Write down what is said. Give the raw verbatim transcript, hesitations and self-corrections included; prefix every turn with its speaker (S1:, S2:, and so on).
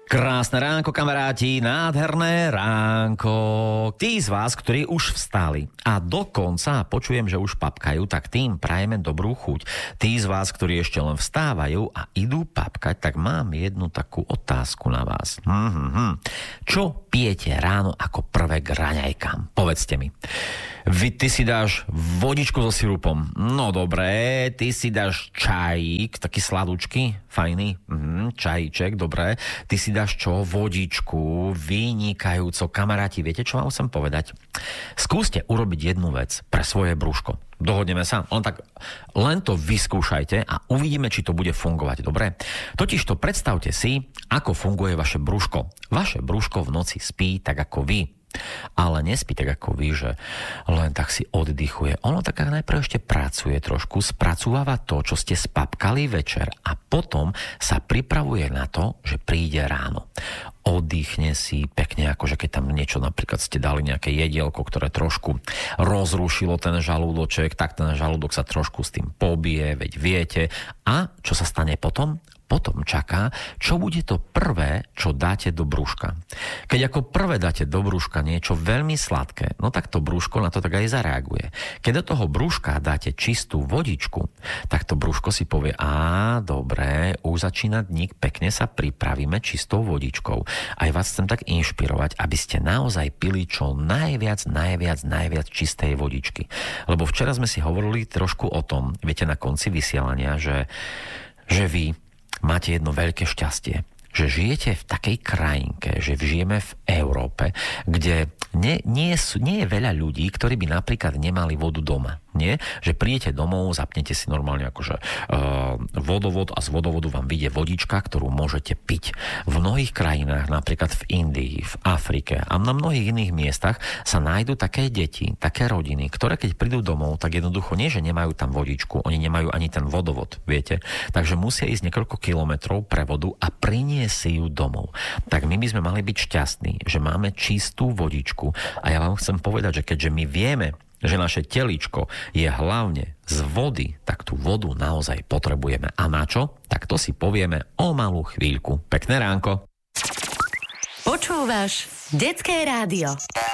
S1: Krásne ránko, kamaráti, nádherné ránko. Tí z vás, ktorí už vstali a dokonca počujem, že už papkajú, tak tým prajeme dobrú chuť. Tí z vás, ktorí ešte len vstávajú a idú papkať, tak mám jednu takú otázku na vás. Mm-hmm. Čo pijete ráno ako prvé k raňajkám? Povedzte mi. Vy, ty si dáš vodičku so sirupom. No dobré, ty si dáš čajík, taký sladučky, fajný, mhm, čajíček, dobré. Ty si dáš čo? Vodičku, vynikajúco. Kamaráti, viete, čo vám chcem povedať? Skúste urobiť jednu vec pre svoje brúško. Dohodneme sa? Len tak, len to vyskúšajte a uvidíme, či to bude fungovať, dobre? Totižto predstavte si, ako funguje vaše brúško. Vaše brúško v noci spí tak ako vy. Ale nespí tak ako vy, že len tak si oddychuje. Ono tak najprv ešte pracuje trošku, spracúva to, čo ste spapkali večer a potom sa pripravuje na to, že príde ráno. Oddychne si pekne, akože keď tam niečo, napríklad ste dali nejaké jedielko, ktoré trošku rozrušilo ten žalúdoček, tak ten žalúdok sa trošku s tým pobije, veď viete. A čo sa stane potom? Potom čaká, čo bude to prvé, čo dáte do brúška. Keď ako prvé dáte do brúška niečo veľmi sladké, no tak to brúško na to tak aj zareaguje. Keď do toho brúška dáte čistú vodičku, tak to brúško si povie, á, dobré, už začína dník, pekne sa pripravíme čistou vodičkou. Aj vás chcem tak inšpirovať, aby ste naozaj pili čo najviac, najviac, najviac čistej vodičky. Lebo včera sme si hovorili trošku o tom, viete, na konci vysielania, že, že vy máte jedno veľké šťastie, že žijete v takej krajinke, že žijeme v Európe, kde nie, nie, sú, nie je veľa ľudí, ktorí by napríklad nemali vodu doma. Nie? Že prídete domov, zapnete si normálne akože uh, vodovod a z vodovodu vám vyjde vodička, ktorú môžete piť. V mnohých krajinách, napríklad v Indii, v Afrike a na mnohých iných miestach sa nájdú také deti, také rodiny, ktoré keď prídu domov, tak jednoducho nie, že nemajú tam vodičku, oni nemajú ani ten vodovod, viete? Takže musia ísť niekoľko kilometrov pre vodu a priniesť si ju domov. Tak my by sme mali byť šťastní, že máme čistú vodičku a ja vám chcem povedať, že keďže my vieme, že naše teličko je hlavne z vody, tak tú vodu naozaj potrebujeme. A na čo? Tak to si povieme o malú chvíľku. Pekné ránko.
S2: Počúvaš Detské rádio.